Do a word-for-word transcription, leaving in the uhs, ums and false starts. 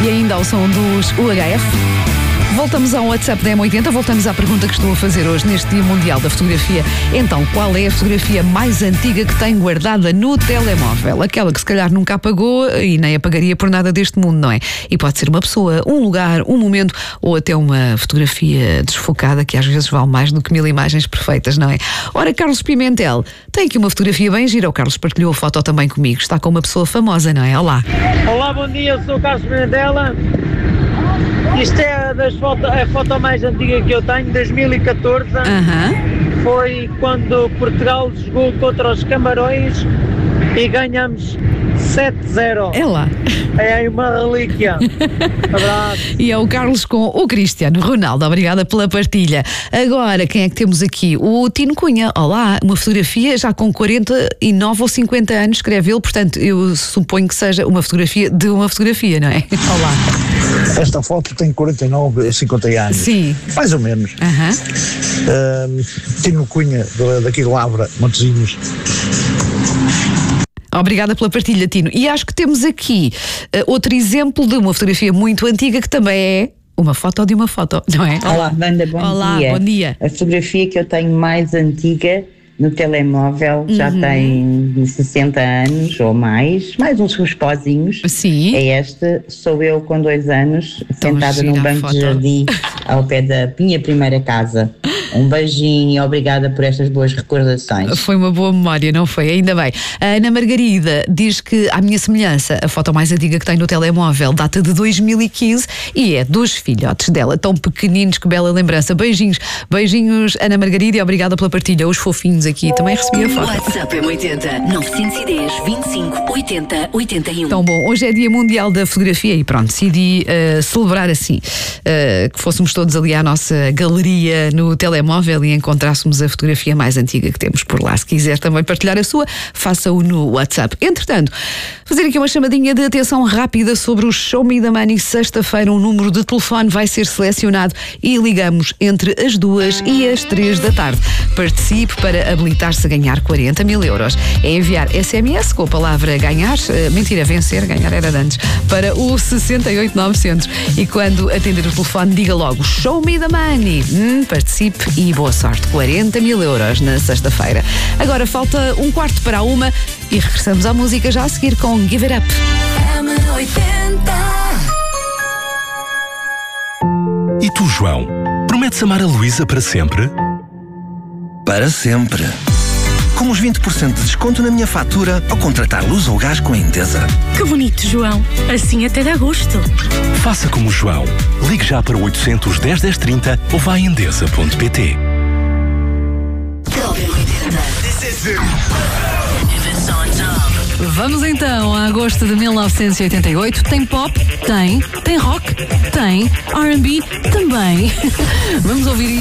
E ainda ao som dos U H F. Voltamos ao WhatsApp da M oitenta, voltamos à pergunta que estou a fazer hoje neste Dia Mundial da Fotografia. Então, qual é a fotografia mais antiga que tem guardada no telemóvel? Aquela que se calhar nunca apagou e nem apagaria por nada deste mundo, não é? E pode ser uma pessoa, um lugar, um momento ou até uma fotografia desfocada que às vezes vale mais do que mil imagens perfeitas, não é? Ora, Carlos Pimentel, tem aqui uma fotografia bem gira. O Carlos partilhou a foto também comigo. Está com uma pessoa famosa, não é? Olá. Olá, bom dia, eu sou o Carlos Pimentel. Isto é das foto, a foto mais antiga que eu tenho, dois mil e catorze. Uhum. Foi quando Portugal jogou contra os Camarões e ganhamos sete a zero. É lá. É uma relíquia. Abraço. E é o Carlos com o Cristiano Ronaldo. Obrigada pela partilha. Agora, quem é que temos aqui? O Tino Cunha. Olá, uma fotografia já com quarenta e nove ou cinquenta anos, escreve ele. Portanto, eu suponho que seja uma fotografia de uma fotografia, não é? Olá. Esta foto tem quarenta e nove, cinquenta anos. Sim. Mais ou menos. Uhum. Uh, Tino Cunha, daqui de Lavra, Montezinhos. Obrigada pela partilha, Tino. E acho que temos aqui uh, outro exemplo de uma fotografia muito antiga que também é uma foto de uma foto, não é? Olá, Wanda, bom Olá, dia. bom dia. A fotografia que eu tenho mais antiga no telemóvel já Uhum. tem sessenta anos ou mais, mais uns uns pozinhos. Sim. É esta, sou eu com dois anos, Tão sentada gira num a banco foto. de jardim ao pé da minha primeira casa. Um beijinho e obrigada por estas boas recordações. Foi uma boa memória, não foi? Ainda bem. A Ana Margarida diz que, à minha semelhança, a foto mais antiga que tem no telemóvel data de dois mil e quinze e é dos filhotes dela, tão pequeninos, que bela lembrança. Beijinhos, beijinhos, Ana Margarida, e obrigada pela partilha. Os fofinhos aqui também recebi a foto. WhatsApp M oitenta, nove um zero, vinte e cinco, oitenta, oitenta e um. Tão bom. Hoje é Dia Mundial da Fotografia e pronto, decidi uh, celebrar assim, uh, que fôssemos todos ali à nossa galeria no telemóvel e encontrássemos a fotografia mais antiga que temos por lá. Se quiser também partilhar a sua, faça-o no WhatsApp. Entretanto, fazer aqui uma chamadinha de atenção rápida sobre o Show Me the Money. Sexta-feira um número de telefone vai ser selecionado e ligamos entre as duas e as três da tarde. Participe para habilitar-se a ganhar quarenta mil euros. É enviar S M S com a palavra ganhar, uh, mentira, vencer, ganhar era de antes, para o sessenta e oito novecentos. E quando atender o telefone, diga logo Show Me the Money. Hum, participe e boa sorte. quarenta mil euros na sexta-feira. Agora falta um quarto para a uma e regressamos à música já a seguir com Give It Up. M oitenta. E tu, João? Prometes amar a Luísa para sempre? Para sempre. Com os vinte por cento de desconto na minha fatura ao contratar luz ou gás com a Endesa. Que bonito, João. Assim até dá gosto. Faça como o João. Ligue já para o oitocentos, dez, dez, trinta ou vá a endesa ponto pt. Vamos então a agosto de mil novecentos e oitenta e oito. Tem pop? Tem. Tem rock? Tem. R and B? Também. Vamos ouvir